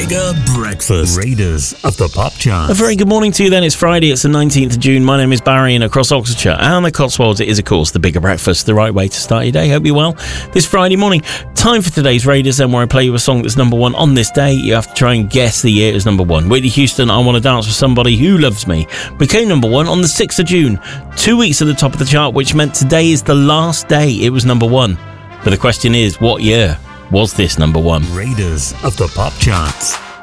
Bigger Breakfast. Raiders of the Pop Chart. A very good morning to you then. It's Friday, it's the 19th of June. My name is Barry, and across Oxfordshire and the Cotswolds, it is, of course, the Bigger Breakfast, the right way to start your day. Hope you're well this Friday morning. Time for today's Raiders, and where I play you a song that's number one on this day. You have to try and guess the year it was number one. Whitney Houston, I Want to Dance with Somebody Who Loves Me, became number one on the 6th of June. 2 weeks at the top of the chart, which meant today is the last day it was number one. But the question is, what year was this number one? Raiders of the Pop Charts.